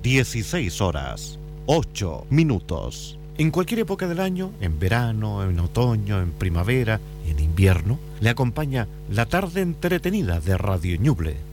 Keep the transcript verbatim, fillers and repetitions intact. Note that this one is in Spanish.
dieciséis horas, ocho minutos. En cualquier época del año, en verano, en otoño, en primavera y en invierno, le acompaña la tarde entretenida de Radio Ñuble.